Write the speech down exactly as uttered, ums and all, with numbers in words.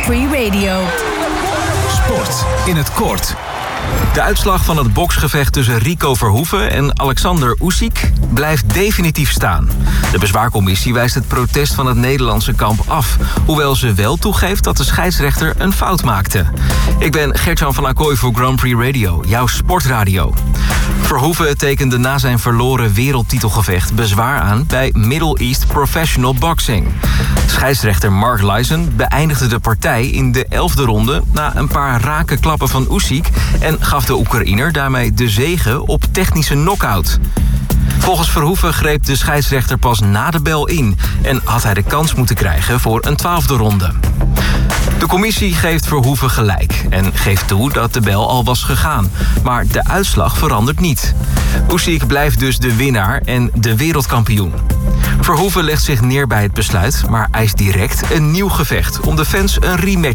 Free Radio. Sport in het kort. De uitslag van het boksgevecht tussen Rico Verhoeven en Alexander Usyk blijft definitief staan. De bezwaarcommissie wijst het protest van het Nederlandse kamp af, hoewel ze wel toegeeft dat de scheidsrechter een fout maakte. Ik ben Gertjan van Acquoy voor Grand Prix Radio, jouw sportradio. Verhoeven tekende na zijn verloren wereldtitelgevecht bezwaar aan bij Middle East Professional Boxing. Scheidsrechter Mark Lyson beëindigde de partij in de elfde ronde na een paar rake klappen van Usyk en gaf de Oekraïner daarmee de zege op technische knockout. Volgens Verhoeven greep de scheidsrechter pas na de bel in en had hij de kans moeten krijgen voor een twaalfde ronde. De commissie geeft Verhoeven gelijk en geeft toe dat de bel al was gegaan. Maar de uitslag verandert niet. Usyk blijft dus de winnaar en de wereldkampioen. Verhoeven legt zich neer bij het besluit, maar eist direct een nieuw gevecht om de fans een rematch